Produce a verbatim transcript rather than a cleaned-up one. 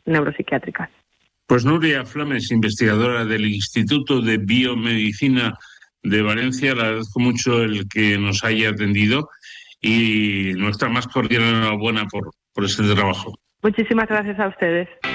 neuropsiquiátricas. Pues Nuria Flames, investigadora del Instituto de Biomedicina de Valencia, le agradezco mucho el que nos haya atendido y nuestra más cordial enhorabuena por, por ese trabajo. Muchísimas gracias a ustedes.